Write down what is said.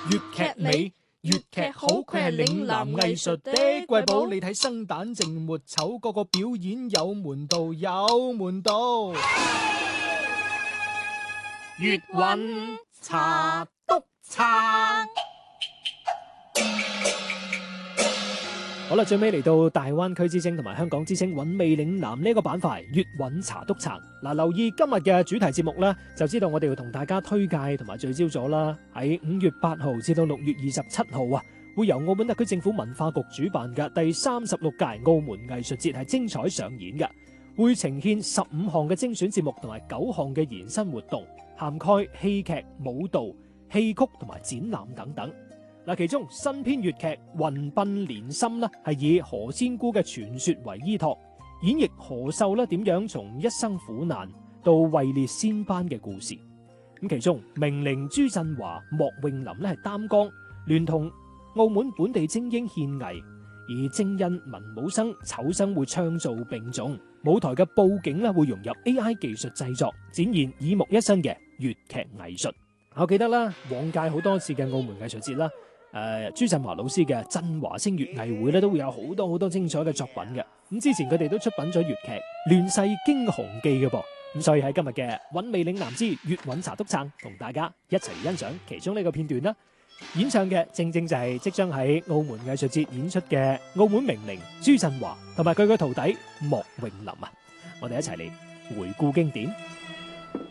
粵劇美，粵劇好，佢係嶺南藝術的瑰寶。你睇生旦淨末丑，個個表演有門道，有門道。粵韻茶篤撐。好啦，最尾嚟到大灣區之星同埋香港之星韻味嶺南呢個板塊，粵韻茶篤撐。留意今日嘅主題節目咧，就知道我哋要同大家推介同埋聚焦咗啦。喺5月8號至到6月27號啊，會由澳門特區政府文化局主辦嘅第36屆澳門藝術節係精彩上演嘅，會呈現15項嘅精選節目同埋9項嘅延伸活動，涵蓋戲劇、舞蹈、戲曲同埋展覽等等。其中新編粵劇《雲鬢蓮心》呢，係以何仙姑嘅傳說為依託，演繹何秀呢點樣從一生苦難到位列仙班嘅故事。咁其中名伶朱振華、莫詠林呢係擔綱，聯同澳門本地精英獻藝，而正印、文武生、丑生會唱做並重，舞台嘅佈景呢會融入 AI 技術製作，展現耳目一新嘅粵劇藝術。我記得啦，往屆好多次嘅澳門藝術節啦。朱振華老師嘅振華星粵藝會咧，都會有好多精彩嘅作品嘅。咁之前佢哋都出品咗粵劇《亂世驚鴻記》嘅噃。咁所以喺今日嘅韻味嶺南之粵韻茶篤撐，同大家一齊欣賞其中呢個片段啦。演唱嘅正就係即將喺澳門藝術節演出嘅澳門名伶朱振華同埋佢嘅徒弟莫詠林啊。我哋一齊嚟回顧經典。